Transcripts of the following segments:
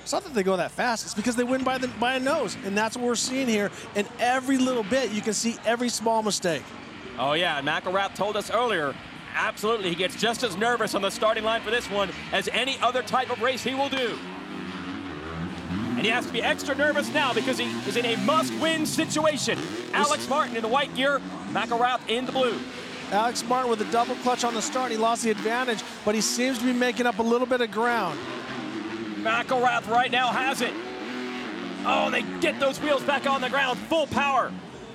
It's not that they go that fast. It's because they win by a nose, and that's what we're seeing here. And every little bit, you can see every small mistake. Oh, yeah, and McElrath told us earlier, absolutely, he gets just as nervous on the starting line for this one as any other type of race he will do. And he has to be extra nervous now because he is in a must-win situation. Alex Martin in the white gear, McElrath in the blue. Alex Martin with a double clutch on the start. He lost the advantage, but he seems to be making up a little bit of ground. McElrath right now has it. Oh, they get those wheels back on the ground, full power.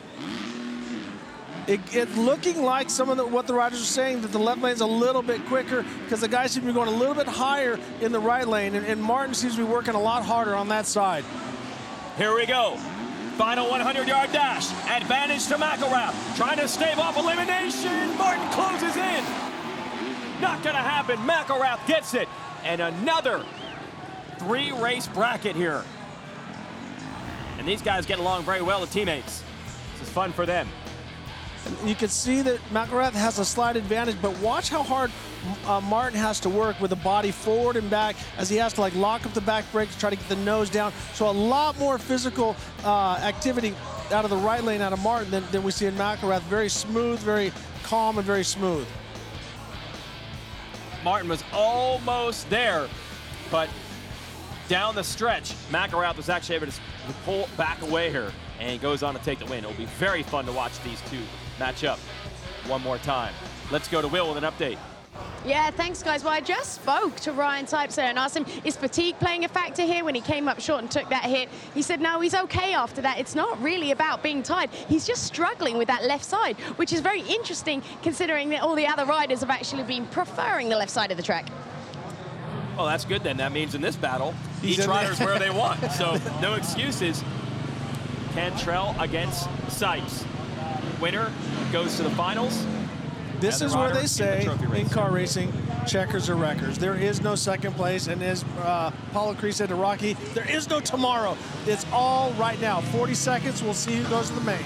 It's looking like some of what the riders are saying, that the left lane's a little bit quicker because the guys seem to be going a little bit higher in the right lane, and Martin seems to be working a lot harder on that side. Here we go. Final 100-yard dash. Advantage to McElrath. Trying to stave off elimination. Martin closes in. Not going to happen. McElrath gets it. And another 3-race bracket here. And these guys get along very well with teammates. This is fun for them. You can see that McElrath has a slight advantage, but watch how hard Martin has to work with the body forward and back as he has to lock up the back brake to try to get the nose down. So a lot more physical activity out of the right lane out of Martin than we see in McElrath. Very smooth, very calm, and very smooth. Martin was almost there, but down the stretch, McElrath was actually able to pull back away here, and he goes on to take the win. It'll be very fun to watch these two match up one more time. Let's go to Will with an update. Yeah, thanks, guys. Well, I just spoke to Ryan Sipes there and asked him, is fatigue playing a factor here when he came up short and took that hit? He said, no, he's okay after that. It's not really about being tired. He's just struggling with that left side, which is very interesting considering that all the other riders have actually been preferring the left side of the track. Well, that's good then. That means in this battle, each rider's where they want. So no excuses. Cantrell against Sipes. Winner goes to the finals. This is where they say in car racing, checkers or wreckers. There is no second place, and as Paulo Creed said to Rocky, there is no tomorrow. It's all right now. 40 seconds, we'll see who goes to the main.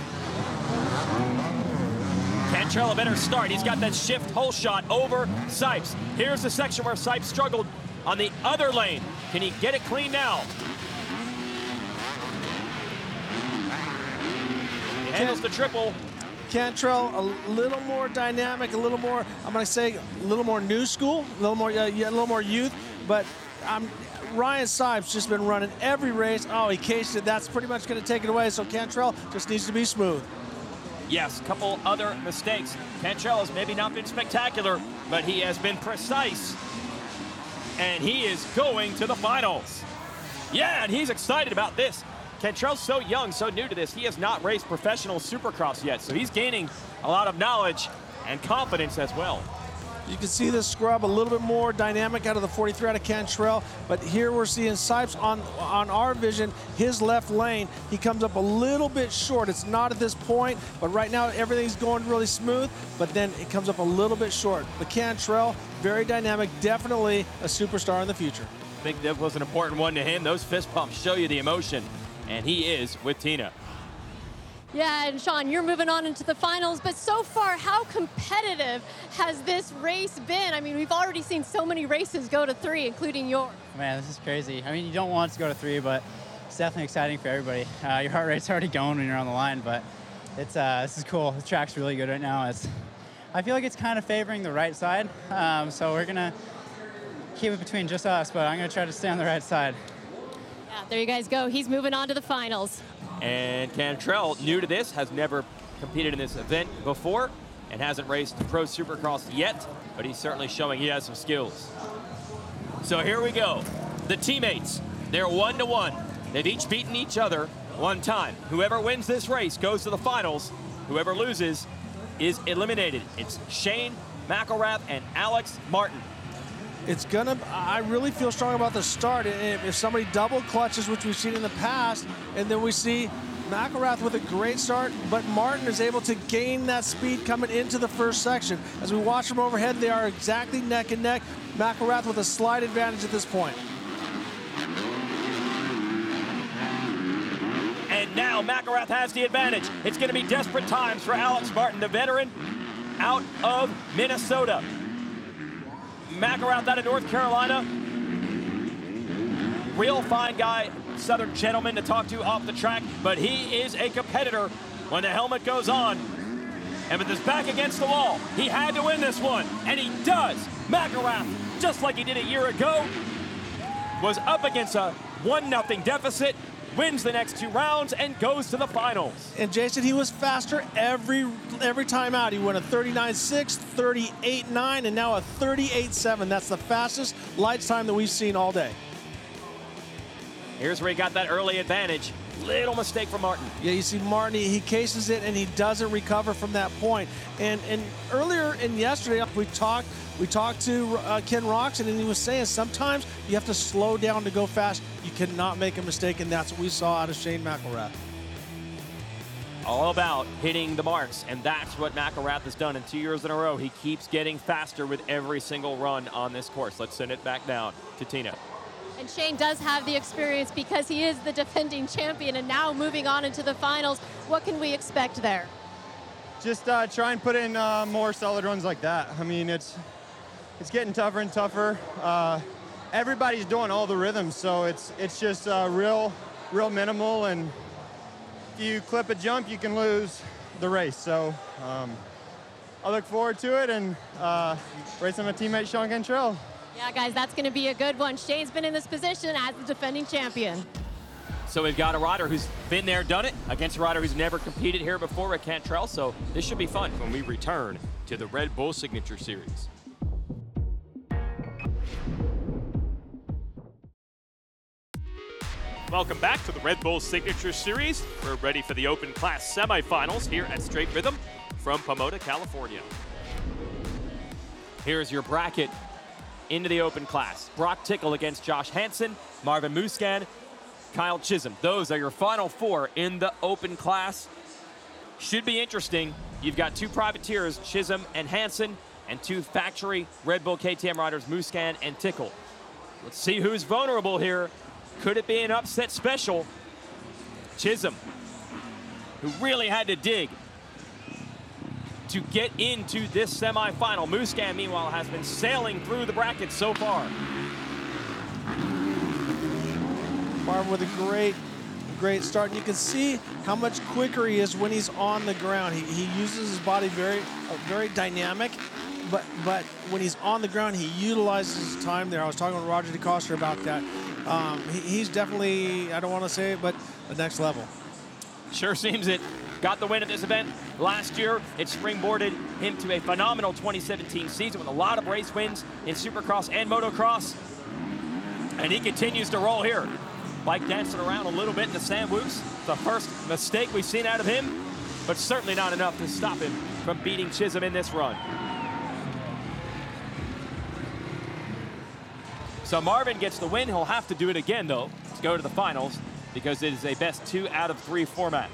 Cantrell a better start. He's got that shift hole shot over Sipes. Here's the section where Sipes struggled on the other lane. Can he get it clean now? He handles the triple. Cantrell a little more dynamic, a little more, I'm going to say, a little more new school, a little more youth, but Ryan Sipes just been running every race. Oh, he cased it. That's pretty much going to take it away, so Cantrell just needs to be smooth. Yes, a couple other mistakes. Cantrell has maybe not been spectacular, but he has been precise, and he is going to the finals. Yeah, and he's excited about this. Cantrell's so young, so new to this. He has not raced professional Supercross yet, so he's gaining a lot of knowledge and confidence as well. You can see this scrub a little bit more dynamic out of the 43 out of Cantrell, but here we're seeing Sipes on our vision, his left lane. He comes up a little bit short. It's not at this point, but right now everything's going really smooth, but then it comes up a little bit short. But Cantrell, very dynamic, definitely a superstar in the future. I think that was an important one to him. Those fist pumps show you the emotion, and he is with Tina. Yeah, and Sean, you're moving on into the finals, but so far, how competitive has this race been? I mean, we've already seen so many races go to 3, including yours. Man, this is crazy. I mean, you don't want it to go to 3, but it's definitely exciting for everybody. Your heart rate's already going when you're on the line, but it's this is cool. The track's really good right now. I feel like it's kind of favoring the right side, so we're gonna keep it between just us, but I'm gonna try to stay on the right side. Yeah, there you guys go. He's moving on to the finals. And Cantrell, new to this, has never competed in this event before and hasn't raced Pro Supercross yet, but he's certainly showing he has some skills. So here we go. The teammates, they're 1-1. They've each beaten each other one time. Whoever wins this race goes to the finals. Whoever loses is eliminated. It's Shane McElrath and Alex Martin. I really feel strong about the start. If somebody double clutches, which we've seen in the past, and then we see McElrath with a great start, but Martin is able to gain that speed coming into the first section. As we watch them overhead, they are exactly neck and neck. McElrath with a slight advantage at this point. And now McElrath has the advantage. It's going to be desperate times for Alex Martin, the veteran out of Minnesota. McElrath out of North Carolina. real fine guy, Southern gentleman to talk to off the track, but he is a competitor when the helmet goes on. And with his back against the wall, he had to win this one, and he does. McElrath, just like he did a year ago, was up against a 1-0 deficit, wins the next 2 rounds, and goes to the finals. And Jason, he was faster every time out. He went a 39.6, 38.9, and now a 38.7. That's the fastest lights time that we've seen all day. Here's where he got that early advantage. Little mistake from Martin. Yeah, you see Martin, he cases it and he doesn't recover from that point. And earlier in yesterday, we talked to Ken Roczen, and he was saying sometimes you have to slow down to go fast. You cannot make a mistake, and that's what we saw out of Shane McElrath. All about hitting the marks, and that's what McElrath has done in 2 years in a row. He keeps getting faster with every single run on this course. Let's send it back down to Tina. And Shane does have the experience because he is the defending champion, and now moving on into the finals. What can we expect there? Just try and put in more solid runs like that. I mean, it's getting tougher and tougher. Everybody's doing all the rhythms, so it's just real minimal, and if you clip a jump, you can lose the race. So I look forward to it and racing my teammate Sean Cantrell. Yeah, guys, that's going to be a good one. Shane's been in this position as the defending champion. So we've got a rider who's been there, done it, against a rider who's never competed here before at Cantrell. So this should be fun when we return to the Red Bull Signature Series. Welcome back to the Red Bull Signature Series. We're ready for the Open Class semifinals here at Straight Rhythm from Pomona, California. Here's your bracket into the Open Class. Brock Tickle against Josh Hansen, Marvin Musquin, Kyle Chisholm. Those are your final 4 in the Open Class. Should be interesting. You've got 2 privateers, Chisholm and Hansen, and 2 factory Red Bull KTM riders, Musquin and Tickle. Let's see who's vulnerable here. Could it be an upset special? Chisholm, who really had to dig to get into this semifinal. Musquin, meanwhile, has been sailing through the bracket so far. Marvin with a great start. And you can see how much quicker he is when he's on the ground. He uses his body very dynamic, but when he's on the ground, he utilizes his time there. I was talking with Roger DeCoster about that. He's definitely, I don't want to say it, but the next level. Sure seems it. Got the win at this event last year. It springboarded him to a phenomenal 2017 season with a lot of race wins in Supercross and Motocross. And he continues to roll here. Bike dancing around a little bit in the sand whoops. The first mistake we've seen out of him, but certainly not enough to stop him from beating Chisholm in this run. So Marvin gets the win. He'll have to do it again, though, to go to the finals, because it is a best 2 out of 3 format.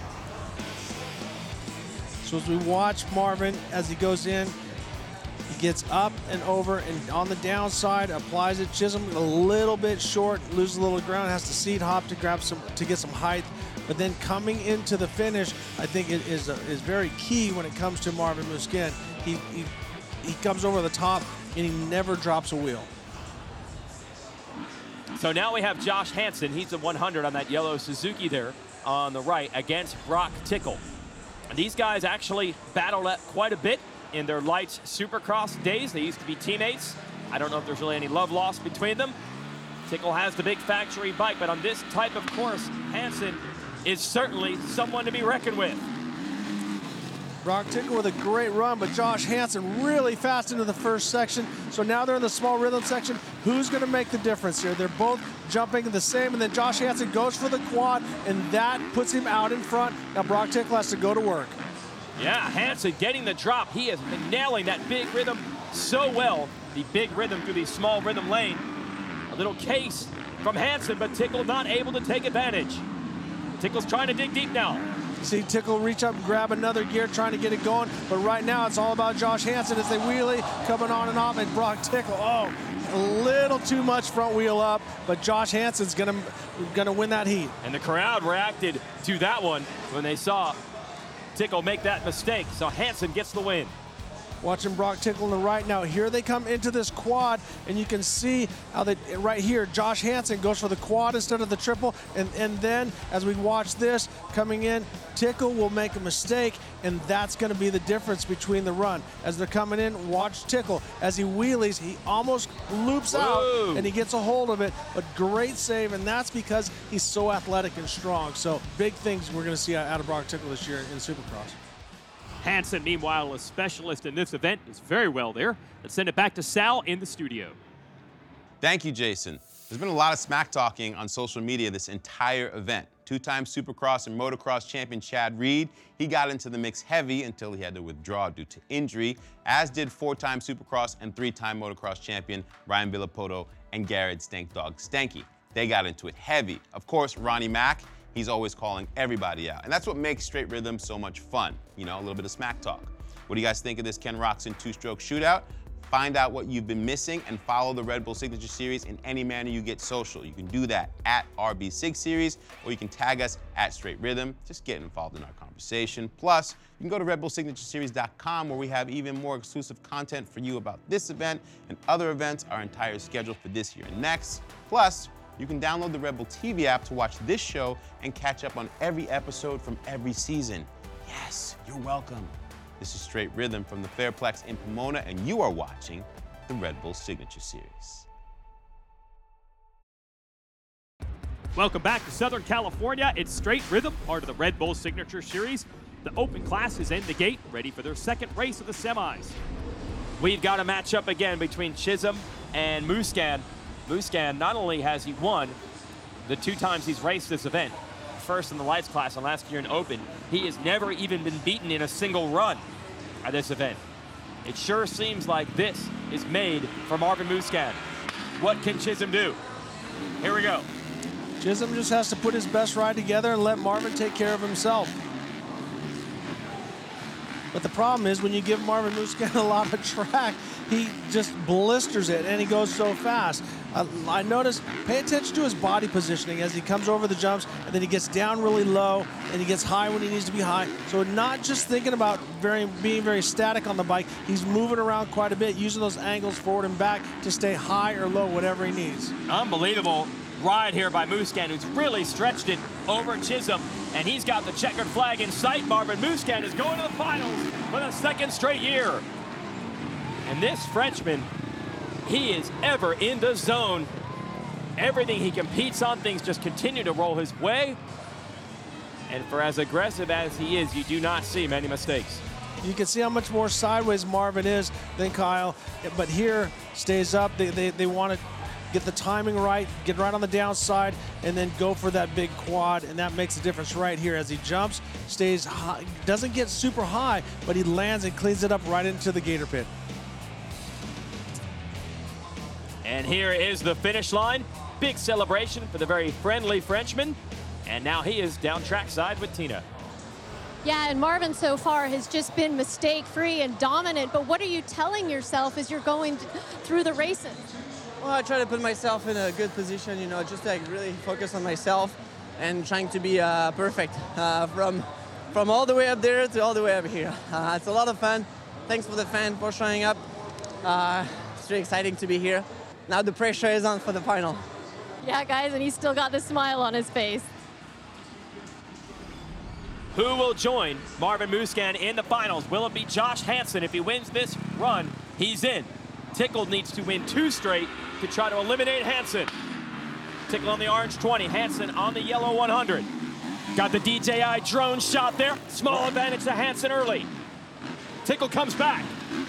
So as we watch Marvin as he goes in, he gets up and over, and on the downside applies it. Chisholm a little bit short, loses a little ground, has to seat hop to get some height. But then coming into the finish, I think it is very key when it comes to Marvin Musquin. He comes over the top and he never drops a wheel. So now we have Josh Hansen. He's a 100 on that yellow Suzuki there on the right against Brock Tickle. And these guys actually battled quite a bit in their Lights Supercross days. They used to be teammates. I don't know if there's really any love lost between them. Tickle has the big factory bike, but on this type of course, Hansen is certainly someone to be reckoned with. Brock Tickle with a great run, but Josh Hansen really fast into the first section. So now they're in the small rhythm section. Who's going to make the difference here? They're both jumping the same, and then Josh Hansen goes for the quad, and that puts him out in front. Now Brock Tickle has to go to work. Yeah, Hansen getting the drop. He has been nailing that big rhythm so well. The big rhythm through the small rhythm lane. A little case from Hansen, but Tickle not able to take advantage. Tickle's trying to dig deep now. See Tickle reach up and grab another gear, trying to get it going. But right now, it's all about Josh Hansen as they wheelie, coming on and off, and Brock Tickle, oh, a little too much front wheel up, but Josh Hansen's gonna win that heat. And the crowd reacted to that one when they saw Tickle make that mistake. So Hansen gets the win. watching Brock Tickle on the right. Now here they come into this quad, and you can see how they, right here, Josh Hansen goes for the quad instead of the triple, and then as we watch this coming in, Tickle will make a mistake, and that's going to be the difference between the run. As they're coming in, watch Tickle. As he wheelies, he almost loops out, and he gets a hold of it, but great save, and that's because he's so athletic and strong. So big things we're going to see out of Brock Tickle this year in Supercross. Hansen, meanwhile, a specialist in this event, is very well there. Let's send it back to Sal in the studio. Thank you, Jason. There's been a lot of smack talking on social media this entire event. Two-time Supercross and Motocross champion Chad Reed, he got into the mix heavy until he had to withdraw due to injury, as did four-time Supercross and three-time Motocross champion Ryan Villopoto and Garrett Stank Dog Stanky. They got into it heavy. Of course, Ronnie Mack, he's always calling everybody out. And that's what makes Straight Rhythm so much fun. You know, a little bit of smack talk. What do you guys think of this Ken Roczen two-stroke shootout? Find out what you've been missing and follow the Red Bull Signature Series in any manner you get social. You can do that at RB6 Series, or you can tag us at Straight Rhythm. Just get involved in our conversation. Plus, you can go to RedBullSignatureSeries.com, where we have even more exclusive content for you about this event and other events, our entire schedule for this year and next. Plus, you can download the Red Bull TV app to watch this show and catch up on every episode from every season. Yes, you're welcome. This is Straight Rhythm from the Fairplex in Pomona, and you are watching the Red Bull Signature Series. Welcome back to Southern California. It's Straight Rhythm, part of the Red Bull Signature Series. The open class is in the gate, ready for their second race of the semis. We've got a matchup again between Chisholm and Musquin. Musquin, not only has he won the 2 times he's raced this event, first in the lights class and last year in Open, he has never even been beaten in a single run at this event. It sure seems like this is made for Marvin Musquin. What can Chisholm do? Here we go. Chisholm just has to put his best ride together and let Marvin take care of himself. But the problem is when you give Marvin Musquin a lot of track, he just blisters it and he goes so fast. I noticed, pay attention to his body positioning as he comes over the jumps, and then he gets down really low and he gets high when he needs to be high. So not just thinking about being very static on the bike, he's moving around quite a bit, using those angles forward and back to stay high or low, whatever he needs. Unbelievable ride here by Musquin, who's really stretched it over Chisholm, and he's got the checkered flag in sight. Marvin Musquin is going to the finals for the second straight year. And this Frenchman, he is ever in the zone. Everything he competes on, things just continue to roll his way. And for as aggressive as he is, you do not see many mistakes. You can see how much more sideways Marvin is than Kyle, but here stays up. They want to get the timing right, get right on the downside, and then go for that big quad, and that makes a difference right here as he jumps, stays high, doesn't get super high, but he lands and cleans it up right into the gator pit. And here is the finish line. Big celebration for the very friendly Frenchman. And now he is down trackside with Tina. Yeah, and Marvin so far has just been mistake-free and dominant, but what are you telling yourself as you're going through the races? Well, I try to put myself in a good position, you know, just like really focus on myself and trying to be perfect from all the way up there to all the way up here. It's a lot of fun. Thanks for the fans for showing up. It's really exciting to be here. Now the pressure is on for the final. Yeah, guys, and he's still got the smile on his face. Who will join Marvin Musquin in the finals? Will it be Josh Hansen? If he wins this run, he's in. Tickle needs to win 2 straight to try to eliminate Hansen. Tickle on the orange 20, Hansen on the yellow 100. Got the DJI drone shot there. Small advantage to Hansen early. Tickle comes back.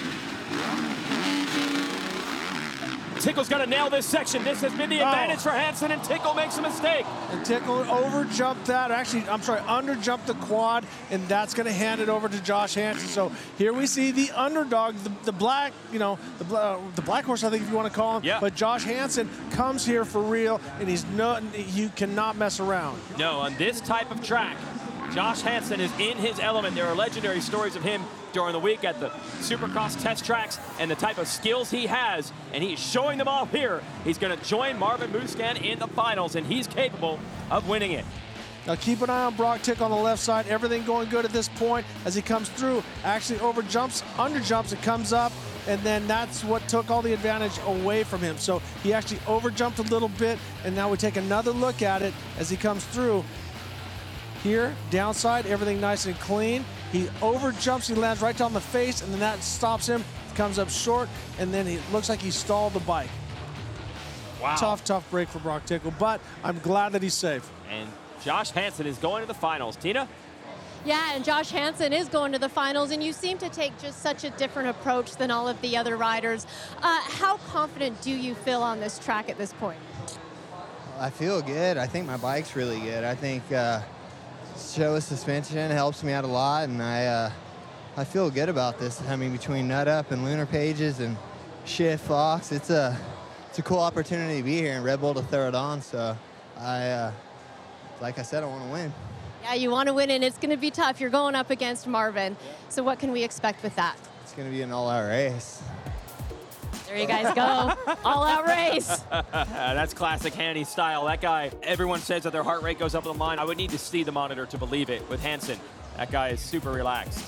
Tickle's got to nail this section. This has been the advantage for Hansen, and Tickle makes a mistake. And Tickle over-jumped that. Actually, I'm sorry, under-jumped the quad, and that's going to hand it over to Josh Hansen. So here we see the underdog, the black, you know, the black horse, I think if you want to call him. Yeah. But Josh Hansen comes here for real, and you cannot mess around. No, on this type of track, Josh Hansen is in his element. There are legendary stories of him during the week at the Supercross test tracks and the type of skills he has, and he's showing them all here. He's going to join Marvin Musquin in the finals, and he's capable of winning it. Now keep an eye on Broc Tickle on the left side. Everything going good at this point as he comes through. Actually overjumps, underjumps, and comes up. And then that's what took all the advantage away from him. So he actually overjumped a little bit, and now we take another look at it as he comes through. Here, downside, everything nice and clean. He overjumps, he lands right down the face, and then that stops him, comes up short, and then he looks like he stalled the bike. Wow. Tough break for Broc Tickle, but I'm glad that he's safe. And Josh Hansen is going to the finals. Tina? Yeah, and Josh Hansen is going to the finals, and you seem to take just such a different approach than all of the other riders. How confident do you feel on this track at this point? I feel good. I think my bike's really good. I think Showa suspension helps me out a lot, and I feel good about this. I mean, between Nut Up and Lunar Pages and Shift Fox, it's a cool opportunity to be here and Red Bull to throw it on. So like I said, I want to win. Yeah, you want to win, and it's going to be tough. You're going up against Marvin. So what can we expect with that? It's going to be an all-out race. There you guys go. All-out race. That's classic Hanny style. That guy, everyone says that their heart rate goes up on the line. I would need to see the monitor to believe it with Hansen. That guy is super relaxed.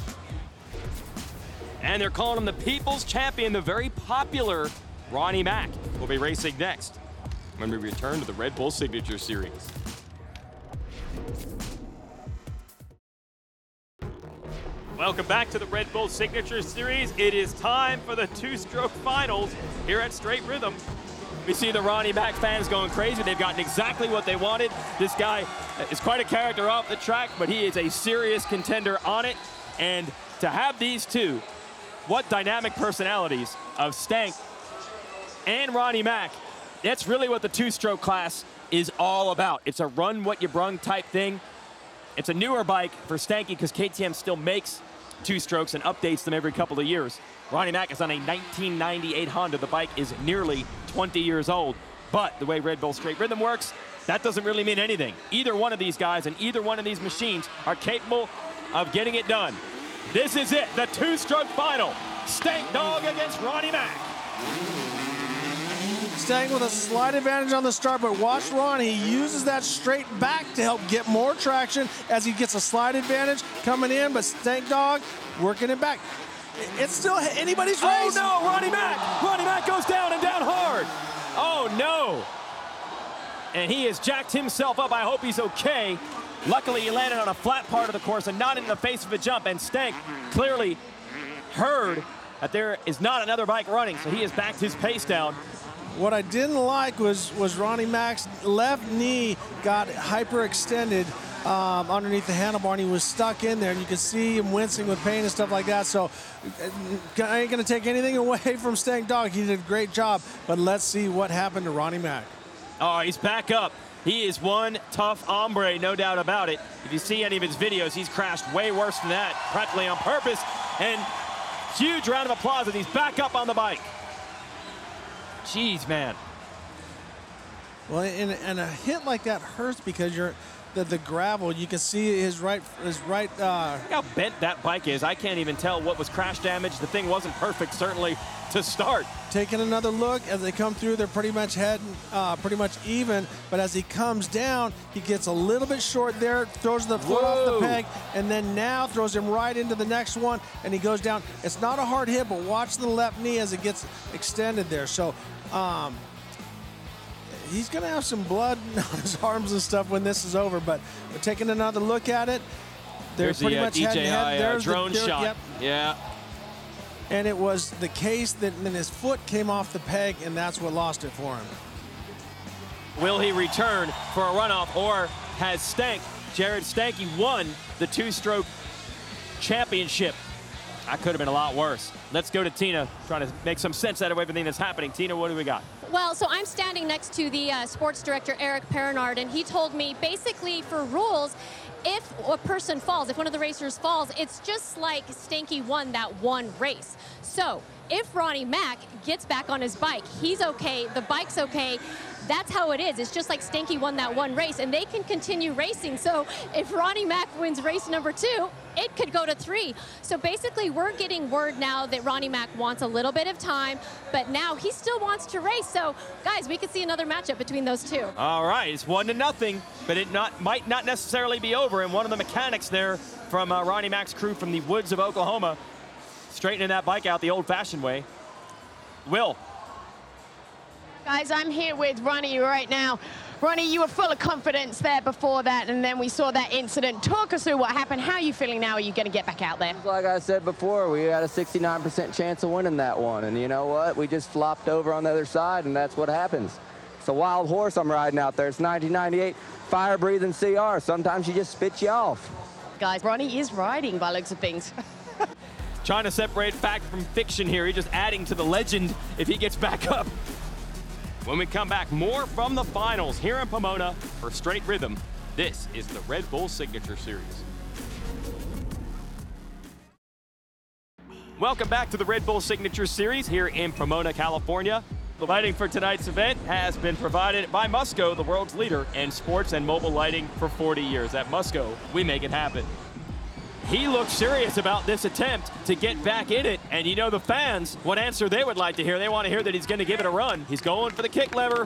And they're calling him the People's Champion, the very popular Ronnie Mack will be racing next when we return to the Red Bull Signature Series. Welcome back to the Red Bull Signature Series. It is time for the two-stroke finals here at Straight Rhythm. We see the Ronnie Mack fans going crazy. They've gotten exactly what they wanted. This guy is quite a character off the track, but he is a serious contender on it. And to have these two, what dynamic personalities of Stank and Ronnie Mack, that's really what the two-stroke class is all about. It's a run what you brung type thing. It's a newer bike for Stanky because KTM still makes two-strokes and updates them every couple of years. Ronnie Mack is on a 1998 Honda. The bike is nearly 20 years old. But the way Red Bull Straight Rhythm works, that doesn't really mean anything. Either one of these guys and either one of these machines are capable of getting it done. This is it, the two-stroke final. Stank Dog against Ronnie Mack. Stank with a slight advantage on the start, but watch Ron. He uses that straight back to help get more traction as he gets a slight advantage coming in, but Stank Dog working it back. It's still anybody's race. Oh no, Ronnie Mack! Ronnie Mack goes down and down hard. Oh no. And he has jacked himself up. I hope he's okay. Luckily, he landed on a flat part of the course and not in the face of a jump, and Stank clearly heard that there is not another bike running, so he has backed his pace down. What I didn't like was Ronnie Mack's left knee got hyperextended underneath the handlebar, and he was stuck in there, and you could see him wincing with pain and stuff like that. So I ain't going to take anything away from Stank Dog. He did a great job, but let's see what happened to Ronnie Mack. Oh, he's back up. He is one tough hombre, no doubt about it. If you see any of his videos, he's crashed way worse than that, practically on purpose. And huge round of applause as he's back up on the bike. Jeez, man. Well, and a hit like that hurts because the gravel, you can see his right. Look how bent that bike is. I can't even tell what was crash damage. The thing wasn't perfect, certainly, to start. Taking another look as they come through, they're pretty much heading pretty much even. But as he comes down, he gets a little bit short there, throws the foot off the peg, and then now throws him right into the next one, and he goes down. It's not a hard hit, but watch the left knee as it gets extended there. So he's going to have some blood on his arms and stuff when this is over, but we're taking another look at it. They're There's pretty the much DJI head-to-head. There's drone shot. Yep. Yeah. And it was the case that then his foot came off the peg, and that's what lost it for him. Will he return for a runoff, or has Jared Stanky won the two-stroke championship? That could have been a lot worse. Let's go to Tina, trying to make some sense out of everything that's happening. Tina, what do we got? Well, so I'm standing next to the sports director, Eric Perrinard, and he told me basically for rules, if a person falls, if one of the racers falls, it's just like Stanky won that one race. So if Ronnie Mack gets back on his bike, he's okay, the bike's okay. That's how it is. It's just like Stanky won that one race, and they can continue racing. So if Ronnie Mack wins race number 2, it could go to 3. So basically, we're getting word now that Ronnie Mack wants a little bit of time, but now he still wants to race. So, guys, we could see another matchup between those two. All right, it's 1-0. but it might not necessarily be over. And one of the mechanics there from Ronnie Mack's crew from the woods of Oklahoma, straightening that bike out the old-fashioned way. Will. Guys, I'm here with Ronnie right now. Ronnie, you were full of confidence there before that, and then we saw that incident. Talk us through what happened. How are you feeling now? Are you going to get back out there? Like I said before, we had a 69% chance of winning that one. And you know what? We just flopped over on the other side, and that's what happens. It's a wild horse I'm riding out there. It's 1998 fire-breathing CR. Sometimes she just spits you off. Guys, Ronnie is riding by looks of things. Trying to separate fact from fiction here. He's just adding to the legend if he gets back up. When we come back, more from the finals here in Pomona for Straight Rhythm. This is the Red Bull Signature Series. Welcome back to the Red Bull Signature Series here in Pomona, California. The lighting for tonight's event has been provided by Musco, the world's leader in sports and mobile lighting for 40 years. At Musco, we make it happen. He looks serious about this attempt to get back in it. And you know the fans, what answer they would like to hear. They want to hear that he's going to give it a run. He's going for the kick lever.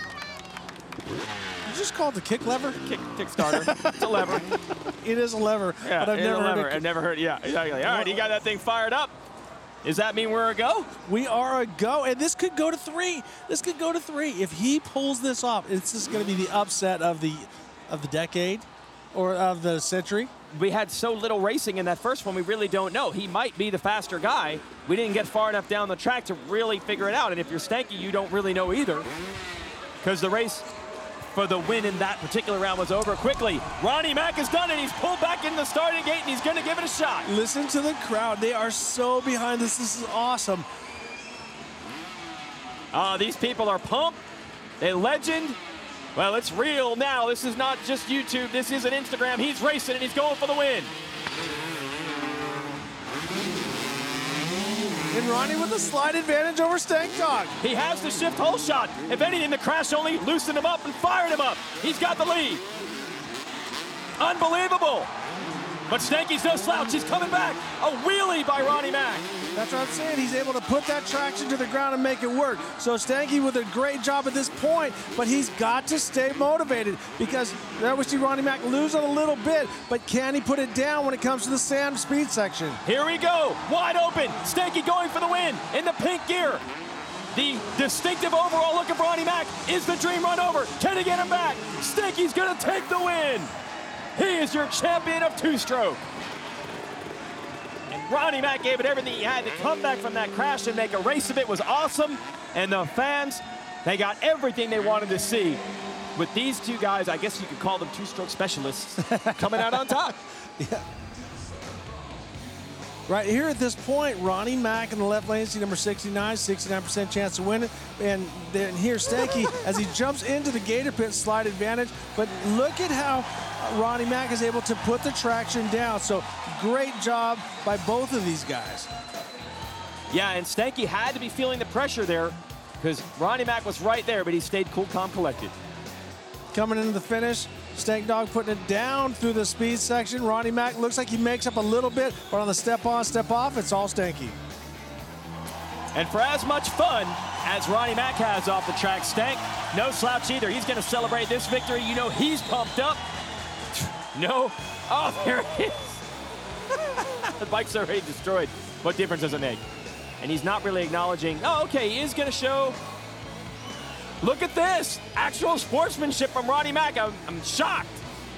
You just call it the kick lever? Kick starter. It's a lever. It is a lever. Yeah, but I've never heard. Yeah, exactly. All right, he got that thing fired up. Does that mean we're a go? We are a go, and this could go to 3. This could go to 3. If he pulls this off, it's just going to be the upset of the decade or of the century. We had so little racing in that first one, we really don't know. He might be the faster guy. We didn't get far enough down the track to really figure it out. And if you're Stanky, you don't really know either, because the race for the win in that particular round was over quickly. Ronnie Mack has done it. He's pulled back in the starting gate, and he's going to give it a shot. Listen to the crowd. They are so behind this. This is awesome. These people are pumped. A legend. Well, it's real now. This is not just YouTube. This is an Instagram. He's racing, and he's going for the win. And Ronnie with a slight advantage over Stank Dog. He has the shift hole shot. If anything, the crash only loosened him up and fired him up. He's got the lead. Unbelievable. But Stanky's no slouch. He's coming back. A wheelie by Ronnie Mack. That's what I'm saying. He's able to put that traction to the ground and make it work. So Stanky with a great job at this point, but he's got to stay motivated, because there we see Ronnie Mack lose it a little bit, but can he put it down when it comes to the sand speed section? Here we go. Wide open. Stanky going for the win in the pink gear. The distinctive overall look of Ronnie Mack is the dream run over. Can he get him back? Stanky's going to take the win. He is your champion of two-stroke. And Ronnie Mack gave it everything he had to come back from that crash and make a race of it. Was awesome. And the fans, they got everything they wanted to see. With these two guys, I guess you could call them two-stroke specialists, coming out on top. Yeah. Right here at this point, Ronnie Mack in the left lane, see number 69, 69% chance to win it. And then here's Stanky as he jumps into the Gator Pit, slight advantage. But look at how Ronnie Mack is able to put the traction down. So great job by both of these guys. Yeah, and Stanky had to be feeling the pressure there, because Ronnie Mack was right there, but he stayed cool, calm, collected. Coming into the finish, Stank Dog putting it down through the speed section. Ronnie Mack looks like he makes up a little bit, but on the step on, step off, it's all Stanky. And for as much fun as Ronnie Mack has off the track, Stank, no slouch either. He's going to celebrate this victory. You know he's pumped up. No. Oh, there it is. The bike's already destroyed. What difference does it make? And he's not really acknowledging, oh, okay, he is going to show. Look at this. Actual sportsmanship from Ronnie Mack. I'm shocked.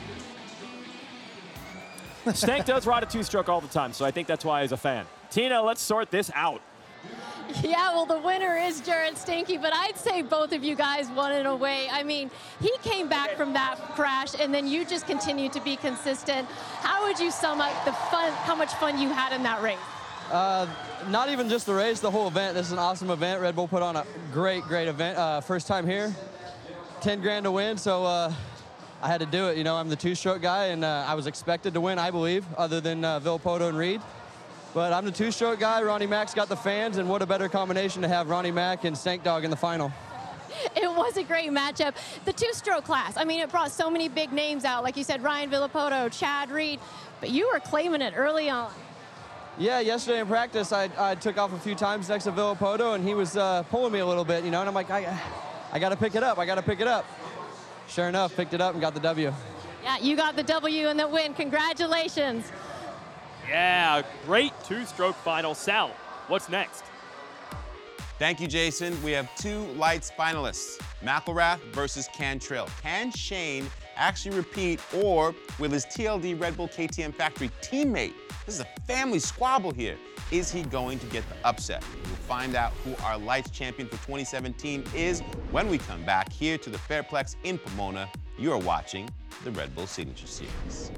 Stank does ride a two-stroke all the time, so I think that's why he's a fan. Tina, let's sort this out. Yeah, well, the winner is Jared Stanky, but I'd say both of you guys won in a way. I mean, he came back from that crash, and then you just continued to be consistent. How would you sum up the fun, how much fun you had in that race? Not even just the race, the whole event. This is an awesome event. Red Bull put on a great event. First time here, 10 grand to win, so I had to do it. You know, I'm the two-stroke guy, and I was expected to win, I believe, other than Villopoto and Reed. But I'm the two-stroke guy. Ronnie Mack's got the fans, and what a better combination to have Ronnie Mack and Stank Dog in the final. It was a great matchup. The two-stroke class, I mean, it brought so many big names out. Like you said, Ryan Villopoto, Chad Reed, but you were claiming it early on. Yeah, yesterday in practice, I took off a few times next to Villopoto, and he was pulling me a little bit, you know, and I'm like, I got to pick it up. I got to pick it up. sure enough, picked it up and got the W. Yeah, you got the W and the win. Congratulations. Yeah, great two-stroke final. Sal, what's next? Thank you, Jason. We have 2 lights finalists, McElrath versus Cantrell. Can Shane actually repeat, or will his TLD Red Bull KTM Factory teammate, this is a family squabble here, is he going to get the upset? We'll find out who our lights champion for 2017 is when we come back here to the Fairplex in Pomona. You are watching the Red Bull Signature Series.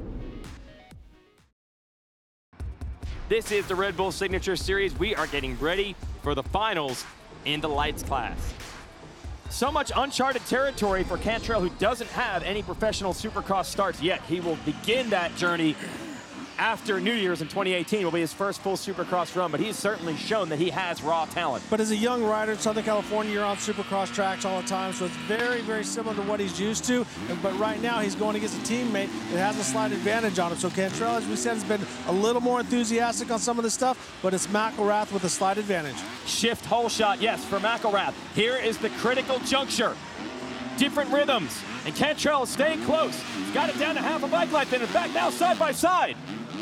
This is the Red Bull Signature Series. We are getting ready for the finals in the lights class. So much uncharted territory for Cantrell, who doesn't have any professional Supercross starts yet. He will begin that journey after New Year's in 2018. Will be his first full Supercross run, but he's certainly shown that he has raw talent. But as a young rider in Southern California, you're on Supercross tracks all the time, so it's very, very similar to what he's used to. But right now, he's going against a teammate that has a slight advantage on him. So Cantrell, as we said, has been a little more enthusiastic on some of this stuff, but it's McElrath with a slight advantage. Shift hole shot, yes, for McElrath. Here is the critical juncture. Different rhythms, and Cantrell is staying close. He's got it down to half a bike length, and in fact, now side by side.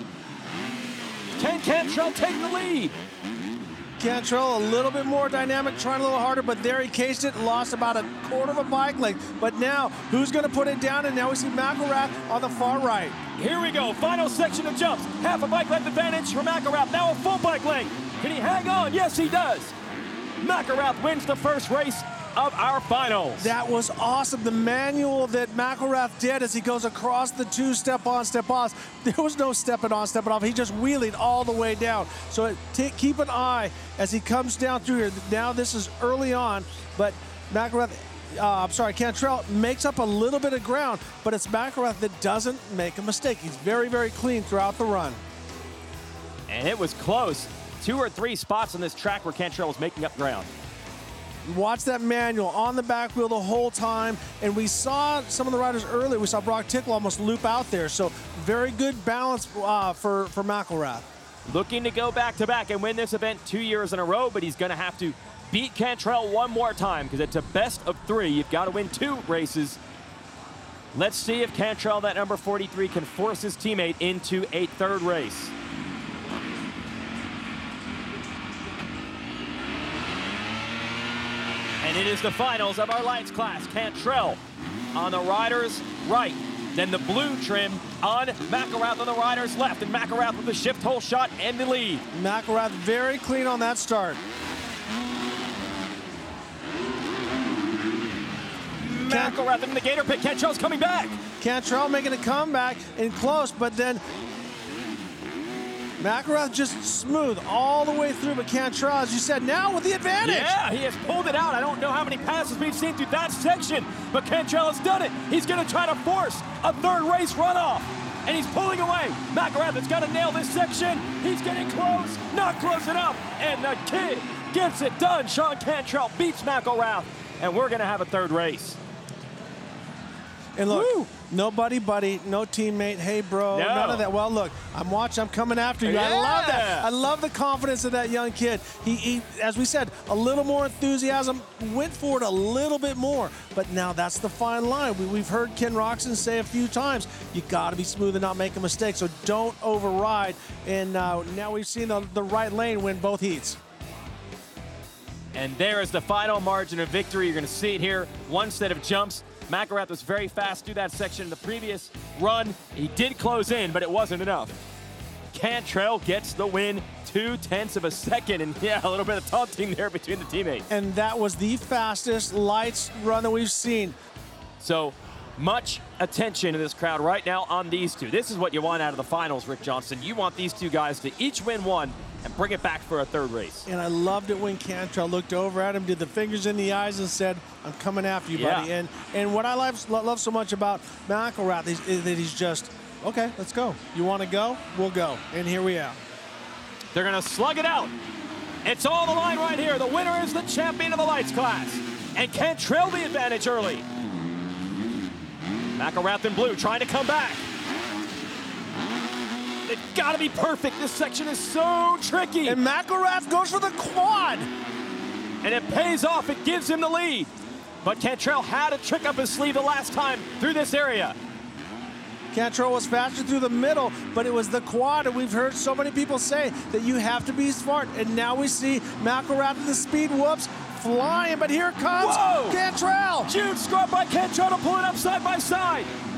Can Cantrell take the lead? Cantrell a little bit more dynamic, trying a little harder, but there he cased it, lost about a quarter of a bike length. But now, who's going to put it down? And now we see McElrath on the far right. Here we go, final section of jumps. Half a bike length advantage for McElrath, now a full bike length. Can he hang on? Yes, he does. McElrath wins the first race of our finals. That was awesome. The manual that McElrath did as he goes across the 2 step-on, step-off, there was no stepping on, stepping off. He just wheelied all the way down. So keep an eye as he comes down through here. Now this is early on, but Cantrell makes up a little bit of ground, but it's McElrath that doesn't make a mistake. He's very, very clean throughout the run. And it was close. 2 or 3 spots on this track where Cantrell was making up ground. Watch that manual on the back wheel the whole time, and we saw some of the riders earlier. We saw Brock Tickle almost loop out there, so very good balance for McElrath. Looking to go back-to-back and win this event 2 years in a row, but he's going to have to beat Cantrell one more time because it's a best of 3. You've got to win 2 races. Let's see if Cantrell, that number 43, can force his teammate into a 3rd race. And it is the finals of our lights class. Cantrell on the rider's right. Then the blue trim on McElrath on the rider's left. And McElrath with the shift hole shot and the lead. McElrath very clean on that start. McElrath in the gator pit. Cantrell's coming back. Cantrell making a comeback in close, but then McElrath just smooth all the way through, but Cantrell, as you said, now with the advantage. Yeah, he has pulled it out. I don't know how many passes we've seen through that section, but Cantrell has done it. He's going to try to force a 3rd race runoff, and he's pulling away. McElrath has got to nail this section. He's getting close, not close enough, and the kid gets it done. Sean Cantrell beats McElrath, and we're going to have a 3rd race. And look, no buddy, no teammate, hey bro, none of that. Well, look, I'm watching, I'm coming after you. Yeah. I love that. I love the confidence of that young kid. He, as we said, a little more enthusiasm, went for it a little bit more. But now that's the fine line. We've heard Ken Roczen say a few times, you got to be smooth and not make a mistake, so don't override. And now we've seen the right lane win both heats. And there is the final margin of victory. You're going to see it here. 1 set of jumps. McElrath was very fast through that section in the previous run. He did close in, but it wasn't enough. Cantrell gets the win, 0.2 of a second, and yeah, a little bit of taunting there between the teammates. And that was the fastest lights run that we've seen. So much attention to this crowd right now on these 2. This is what you want out of the finals, Rick Johnson. You want these 2 guys to each win 1 and bring it back for a 3rd race. And I loved it when Cantrell looked over at him, did the fingers in the eyes, and said, I'm coming after you, buddy. And what I love so much about McElrath is that he's just, okay, let's go. You want to go? We'll go. And here we are. They're going to slug it out. It's all the line right here. The winner is the champion of the lights class. And Cantrell the advantage early. McElrath in blue trying to come back. It's got to be perfect. This section is so tricky. And McElrath goes for the quad. And it pays off. It gives him the lead. But Cantrell had a trick up his sleeve the last time through this area. Cantrell was faster through the middle, but it was the quad, and we've heard so many people say that you have to be smart. And now we see McElrath the speed whoops flying, but here comes Whoa! Cantrell. Huge scrub by Cantrell to pull it up side by side.